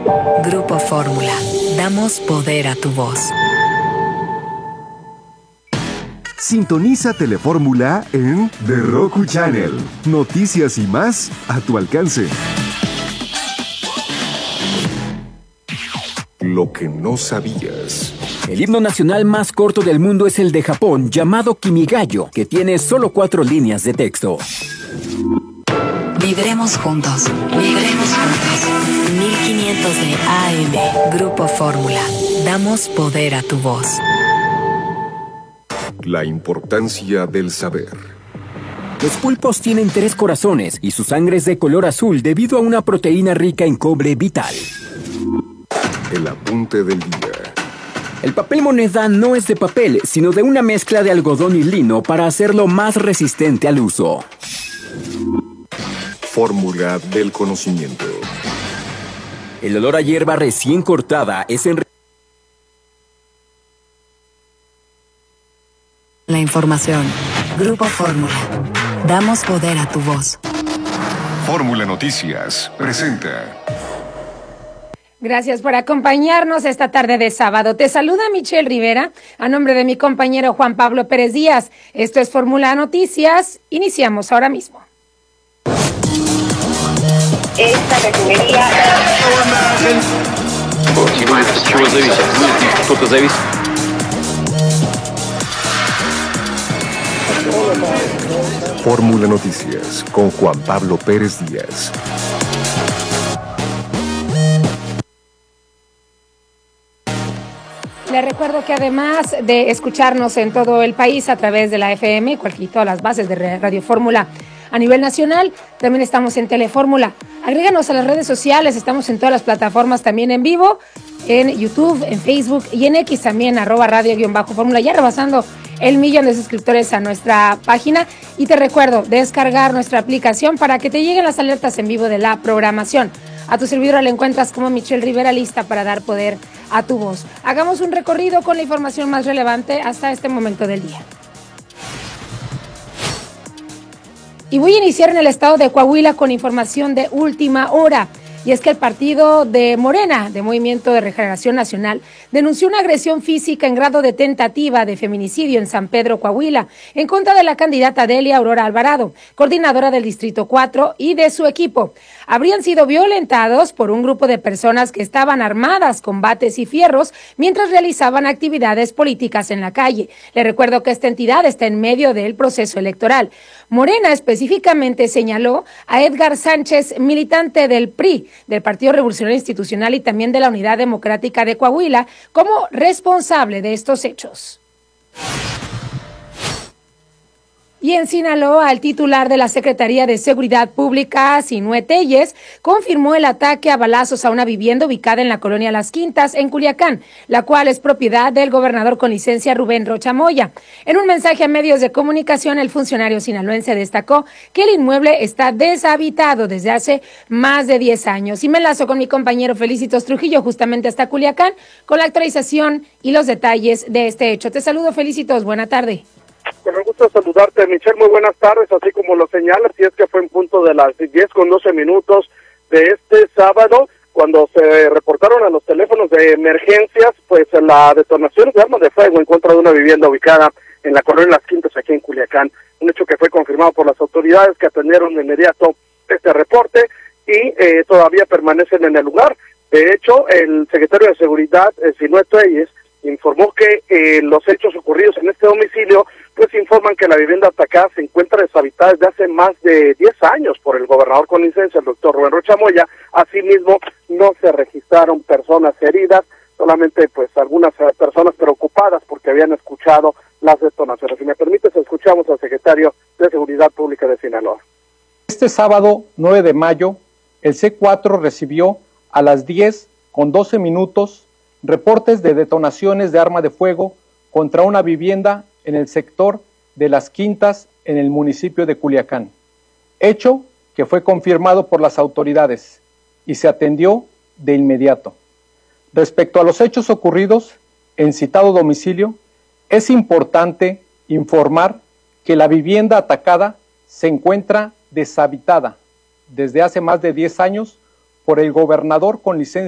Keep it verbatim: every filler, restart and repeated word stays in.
Grupo Fórmula. Damos poder a tu voz. Sintoniza Telefórmula en The Roku Channel. Noticias y más a tu alcance. Lo que no sabías. El himno nacional más corto del mundo es el de Japón, llamado Kimigayo, que tiene solo cuatro líneas de texto. Vibremos juntos, vibremos juntos. mil quinientos de A M, Grupo Fórmula. Damos poder a tu voz. La importancia del saber. Los pulpos tienen tres corazones y su sangre es de color azul debido a una proteína rica en cobre vital. El apunte del día. El papel moneda no es de papel, sino de una mezcla de algodón y lino para hacerlo más resistente al uso. Fórmula del conocimiento. El olor a hierba recién cortada es en... La información. Grupo Fórmula. Damos poder a tu voz. Fórmula Noticias presenta. Gracias por acompañarnos esta tarde de sábado. Te saluda Michelle Rivera, a nombre de mi compañero Juan Pablo Pérez Díaz. Esto es Fórmula Noticias. Iniciamos ahora mismo. Esta refinería... Fórmula Noticias con Juan Pablo Pérez Díaz. Les recuerdo que además de escucharnos en todo el país a través de la F M, cualquiera, todas las bases de Radio Fórmula a nivel nacional, también estamos en Telefórmula. Agréganos a las redes sociales, estamos en todas las plataformas también en vivo, en YouTube, en Facebook y en X también, arroba radio-fórmula, ya rebasando el millón de suscriptores a nuestra página. Y te recuerdo, descargar nuestra aplicación para que te lleguen las alertas en vivo de la programación. A tu servidora la encuentras como Michelle Rivera, lista para dar poder a tu voz. Hagamos un recorrido con la información más relevante hasta este momento del día. Y voy a iniciar en el estado de Coahuila con información de última hora. Y es que el partido de Morena, de Movimiento de Regeneración Nacional, denunció una agresión física en grado de tentativa de feminicidio en San Pedro, Coahuila, en contra de la candidata Delia Aurora Alvarado, coordinadora del Distrito cuatro, y de su equipo. Habrían sido violentados por un grupo de personas que estaban armadas con bates y fierros mientras realizaban actividades políticas en la calle. Le recuerdo que esta entidad está en medio del proceso electoral. Morena específicamente señaló a Edgar Sánchez, militante del P R I, del Partido Revolucionario Institucional y también de la Unidad Democrática de Coahuila, como responsable de estos hechos. Y en Sinaloa, el titular de la Secretaría de Seguridad Pública, Sinue Telles, confirmó el ataque a balazos a una vivienda ubicada en la colonia Las Quintas, en Culiacán, la cual es propiedad del gobernador con licencia Rubén Rocha Moya. En un mensaje a medios de comunicación, el funcionario sinaloense destacó que el inmueble está deshabitado desde hace más de diez años. Y me enlazo con mi compañero Felicitos Trujillo, justamente hasta Culiacán, con la actualización y los detalles de este hecho. Te saludo, Felicitos, buena tarde. Con el gusto de saludarte, Michelle, muy buenas tardes, así como lo señalas, y es que fue en punto de las diez con doce minutos de este sábado, cuando se reportaron a los teléfonos de emergencias, pues la detonación de armas de fuego en contra de una vivienda ubicada en la colonia Las Quintas, aquí en Culiacán, un hecho que fue confirmado por las autoridades que atendieron de inmediato este reporte y eh, todavía permanecen en el lugar. De hecho, el secretario de Seguridad, eh, Sinue Telles, informó que eh, los hechos ocurridos en este domicilio pues informan que la vivienda atacada se encuentra deshabitada desde hace más de diez años por el gobernador con licencia, el doctor Rubén Rocha Moya. Asimismo, no se registraron personas heridas, solamente pues algunas eh, personas preocupadas porque habían escuchado las detonaciones. Si me permites, escuchamos al secretario de Seguridad Pública de Sinaloa. Este sábado nueve de mayo, el C cuatro recibió a las diez con doce minutos reportes de detonaciones de arma de fuego contra una vivienda en el sector de Las Quintas, en el municipio de Culiacán, hecho que fue confirmado por las autoridades y se atendió de inmediato. Respecto a los hechos ocurridos en citado domicilio, es importante informar que la vivienda atacada se encuentra deshabitada desde hace más de diez años por el gobernador con licencia